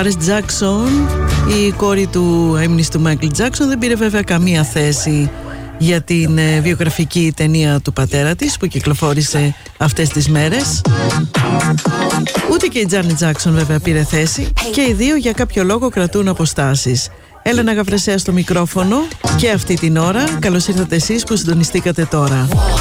Πάρις Τζάκσον, η κόρη του έμνηστου Μάικλ Τζάκσον, δεν πήρε βέβαια καμία θέση για την βιογραφική ταινία του πατέρα της που κυκλοφόρησε αυτές τις μέρες. Ούτε και η Τζάνετ Τζάκσον βέβαια πήρε θέση, και οι δύο για κάποιο λόγο κρατούν αποστάσεις. Έλενα Γαβρεσέα στο μικρόφωνο και αυτή την ώρα. Καλώς ήρθατε εσείς που συντονιστήκατε τώρα.